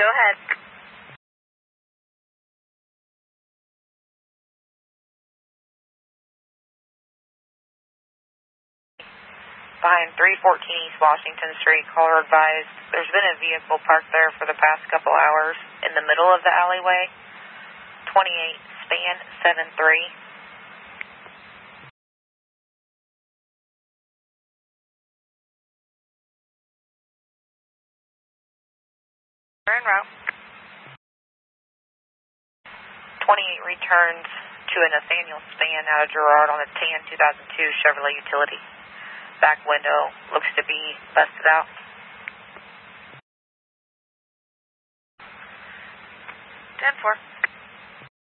Go ahead. Behind 314 East Washington Street, caller advised there's been a vehicle parked there for the past couple hours in the middle of the alleyway. 28 span 73. En route. 28 returns to a Nathaniel Span out of Girard on a tan 2002 Chevrolet Utility. Back window looks to be busted out. 10-4.